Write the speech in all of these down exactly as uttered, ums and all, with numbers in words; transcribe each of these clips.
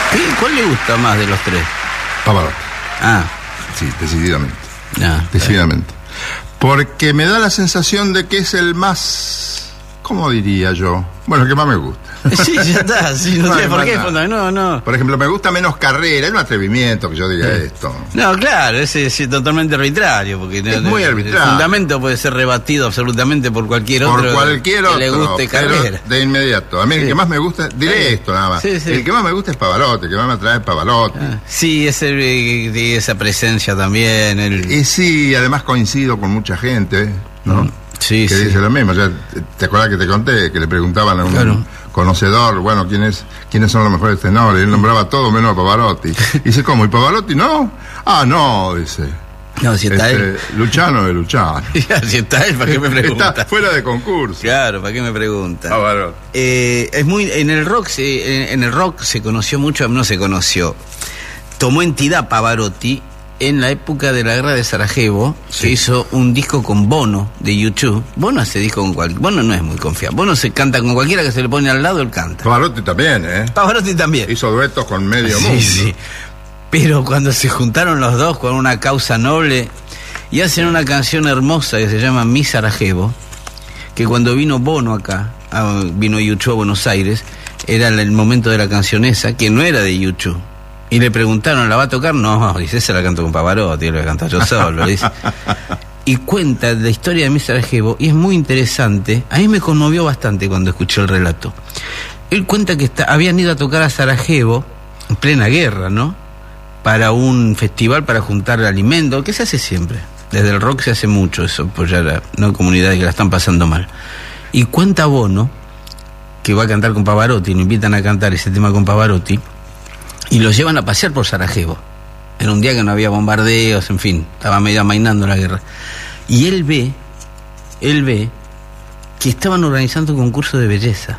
¿Qué? ¿Cuál le gusta más de los tres? Pavarotti. Ah. Sí, decididamente. Ah, decididamente. Porque me da la sensación de que es el más, ¿cómo diría yo? Bueno, el que más me gusta. Sí, ya está, sí, no, no sé por qué, nada. no, no. Por ejemplo, me gusta menos Carrera, es un atrevimiento que yo diga sí. esto. No, claro, es, es totalmente arbitrario, porque es no, muy el, arbitrario. El fundamento puede ser rebatido absolutamente por cualquier por otro. Por cualquier otro, que le guste Carrera. De inmediato. A mí sí. el que más me gusta, diré sí. esto nada más. Sí, sí. El que más me gusta es Pavarotti, el que más me atrae es Pavarotti. Ah, sí, ese, esa presencia también. El... Y sí, además coincido con mucha gente, ¿no? Mm. Sí, que sí. dice lo mismo. Ya, ¿te acuerdas que te conté que le preguntaban a un claro. conocedor, bueno, ¿quién es, quiénes son los mejores tenores? Él nombraba todo menos a Pavarotti. Y dice, ¿cómo? ¿Y Pavarotti no? Ah, no, dice. No, si está este, él. Luciano de Luciano. Si está él, ¿para qué me pregunta? Está fuera de concurso. Claro, ¿para qué me pregunta? Pavarotti. Eh, es muy, en el rock se, en, en el rock se conoció mucho, no se conoció. Tomó entidad Pavarotti en la época de la guerra de Sarajevo, sí. se hizo un disco con Bono de YouTube. Bono hace disco con cualquiera. Bono no es muy confiable. Bono se canta con cualquiera que se le pone al lado, él canta. Pavarotti también, ¿eh? Pavarotti también. Hizo duetos con medio sí, mundo. Sí. Pero cuando se juntaron los dos con una causa noble y hacen una canción hermosa que se llama Mi Sarajevo, que cuando vino Bono acá, vino YouTube a Buenos Aires, era el momento de la canción esa, que no era de YouTube. Y le preguntaron, ¿la va a tocar? No, dice, esa la canto con Pavarotti, la voy a cantar yo solo, dice. Y cuenta la historia de Mi Sarajevo, y es muy interesante. A mí me conmovió bastante cuando escuché el relato. Él cuenta que está, habían ido a tocar a Sarajevo, en plena guerra, ¿no? Para un festival para juntar alimento, que se hace siempre. Desde el rock se hace mucho eso, apoyar a no comunidades que la están pasando mal. Y cuenta Bono, que va a cantar con Pavarotti, lo invitan a cantar ese tema con Pavarotti, y los llevan a pasear por Sarajevo. Era un día que no había bombardeos, en fin, estaba medio amainando la guerra. Y él ve, él ve que estaban organizando un concurso de belleza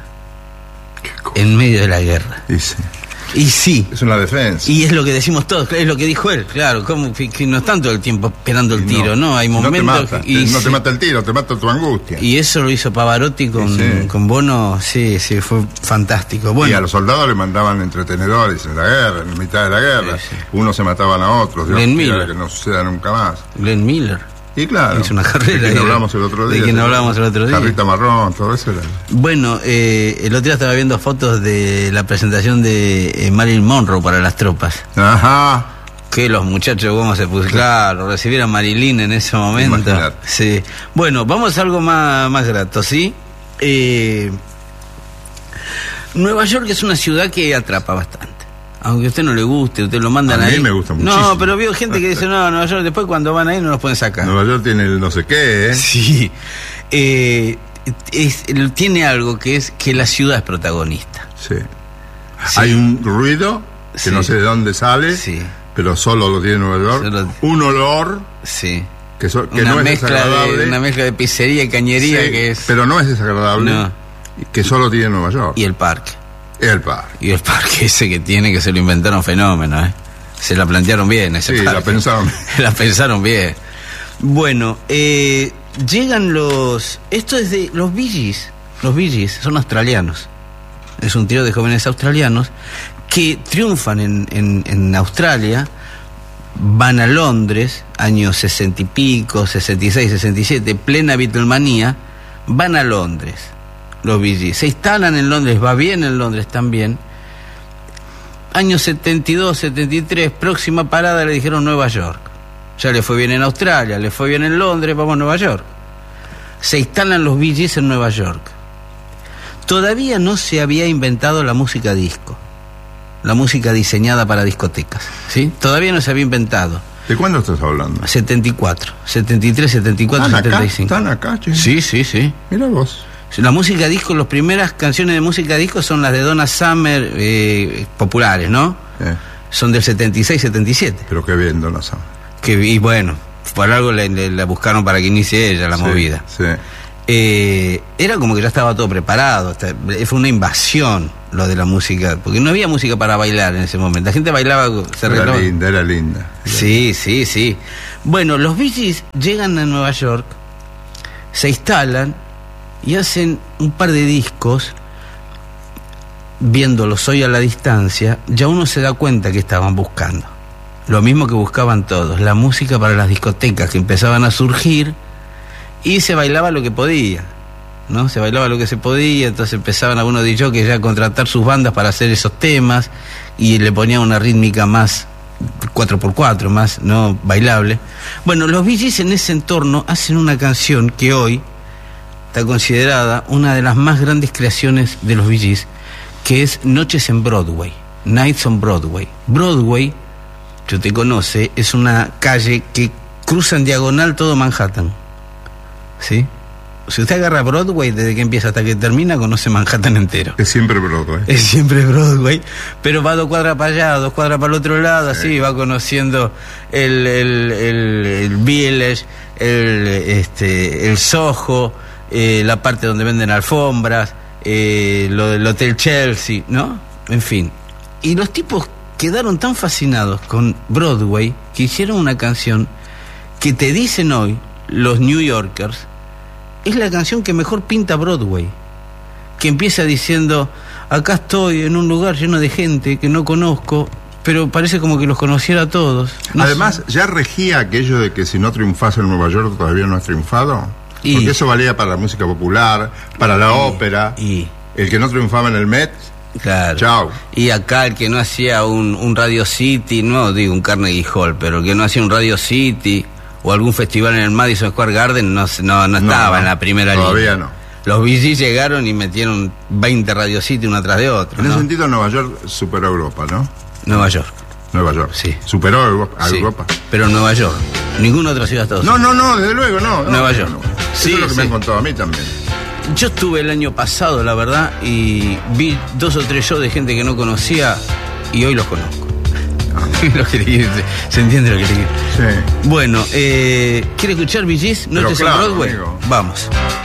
en medio de la guerra. Y sí. Y sí. Es una defensa. Y es lo que decimos todos, es lo que dijo él, claro, como que, que no están todo el tiempo esperando el tiro, ¿no? ¿no? Hay momentos... No te mata, y no sí. te mata el tiro, te mata tu angustia. Y eso lo hizo Pavarotti con, sí. con Bono, sí, sí, fue fantástico. Bueno, y a los soldados le mandaban entretenedores en la guerra, en mitad de la guerra. Sí, sí. Unos se mataban a otros, Dios Glenn Miller. Que no suceda nunca más. Glenn Miller. Y claro, es una carrera. De quien hablamos el otro día. De quien hablamos el otro día. Carrita marrón, todo eso era. Bueno, eh, el otro día estaba viendo fotos de la presentación de eh, Marilyn Monroe para las tropas. Ajá. Que los muchachos, cómo se pusieron. Claro, recibir a Marilyn en ese momento. Imaginate. Sí. Bueno, vamos a algo más, más grato, ¿sí? Eh, Nueva York es una ciudad que atrapa bastante. Aunque a usted no le guste, usted lo mandan ahí. A mí me gusta muchísimo. No, pero veo gente que dice, no, Nueva York, después cuando van ahí no los pueden sacar. Nueva York tiene el no sé qué, ¿eh? Sí. Eh, es, tiene algo que es que la ciudad es protagonista. Sí. Sí. Hay un ruido que sí. no sé de dónde sale, sí. pero solo lo tiene Nueva York. Solo... Un olor. Sí. Que, so, que una no es mezcla desagradable. De, una mezcla de pizzería y cañería sí, que es... pero no es desagradable. No. Que solo tiene Nueva York. Y el parque. El parque. Y el parque ese que tiene, que se lo inventaron fenómeno, ¿eh? Se la plantearon bien ese sí, parque. la pensaron. La pensaron bien. Bueno, eh, llegan los... Esto es de los Bee Gees. Los Bee Gees son australianos. Es un trío de jóvenes australianos que triunfan en, en, en Australia, van a Londres, años sesenta y pico, sesenta y seis, sesenta y siete, plena Beatlemanía, van a Londres. Los Bee Gees se instalan en Londres, va bien en Londres también. Años setenta y dos, setenta y tres, próxima parada le dijeron Nueva York. Ya le fue bien en Australia, le fue bien en Londres, vamos a Nueva York. Se instalan los Bee Gees en Nueva York. Todavía no se había inventado la música disco, la música diseñada para discotecas, ¿sí? Todavía no se había inventado. ¿De cuándo estás hablando? setenta y cuatro, setenta y tres, setenta y cuatro, ¿Están setenta y cinco. Acá? ¿Están acá, che? Sí, sí, sí. Mira vos. La música disco, las primeras canciones de música disco son las de Donna Summer, eh, populares, ¿no? Eh. Son del setenta y seis, setenta y siete. Pero qué bien, Donna Summer. Que, y bueno, por algo le, le, la buscaron para que inicie ella la sí, movida. Sí. Eh, era como que ya estaba todo preparado. Hasta, fue una invasión lo de la música, porque no había música para bailar en ese momento. La gente bailaba, se Era reclama. linda, era linda. Era sí, linda. sí, sí. Bueno, los Bee Gees llegan a Nueva York, se instalan y hacen un par de discos viéndolos hoy a la distancia, ya uno se da cuenta que estaban buscando. Lo mismo que buscaban todos, la música para las discotecas que empezaban a surgir y se bailaba lo que podía, ¿no? Se bailaba lo que se podía, entonces empezaban algunos D Js ya a contratar sus bandas para hacer esos temas y le ponían una rítmica más cuatro por cuatro, más no bailable. Bueno, los Bee Gees en ese entorno hacen una canción que hoy está considerada una de las más grandes creaciones de los Bee Gees, que es Noches en Broadway, Nights on Broadway. Broadway, yo te conoce, es una calle que cruza en diagonal todo Manhattan, ¿sí? Si usted agarra Broadway, desde que empieza hasta que termina, conoce Manhattan entero. Es siempre Broadway. Es siempre Broadway, pero va dos cuadras para allá, dos cuadras para el otro lado, así, sí. Va conociendo el, el, el, el Village, el, este, el Soho, eh, la parte donde venden alfombras, eh, lo del Hotel Chelsea, ¿no? En fin. Y los tipos quedaron tan fascinados con Broadway que hicieron una canción que te dicen hoy los New Yorkers, es la canción que mejor pinta Broadway, que empieza diciendo: acá estoy en un lugar lleno de gente que no conozco, pero parece como que los conociera a todos. No Además, sé. ya regía aquello de que si no triunfas en Nueva York todavía no has triunfado. Y, porque eso valía para la música popular, para la y, ópera. Y el que no triunfaba en el Met, claro. Chao. Y acá el que no hacía un, un Radio City, no digo un Carnegie Hall, pero el que no hacía un Radio City o algún festival en el Madison Square Garden no, no, no estaba no, no, en la primera línea. Todavía no. Los Bee Gees llegaron y metieron veinte Radio City una tras de otra. En ¿no? ese sentido, Nueva York superó a Europa, ¿no? Nueva York. Nueva York, sí. Superó a Europa. Sí, Europa. Pero Nueva York. Ninguna otra ciudad de Estados no, Unidos. No, no, no, desde luego no. Nueva no, York. No. Sí, eso es lo que sí. me han contado a mí también. Yo estuve el año pasado, la verdad, y vi dos o tres shows de gente que no conocía y hoy los conozco. Lo que le, ¿se entiende lo que le quiero? Sí. Bueno, eh, ¿quiere escuchar Bee Gees? ¿Noches claro, en Broadway? Amigo. Vamos.